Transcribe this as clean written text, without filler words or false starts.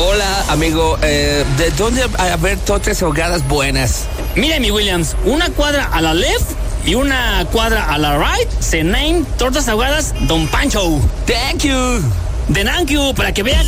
Hola, amigo. ¿De dónde haber tortas ahogadas buenas? Mire, mi Williams, una cuadra a la left y una cuadra a la right se name Tortas Ahogadas Don Pancho. Thank you. De thank you, para que vean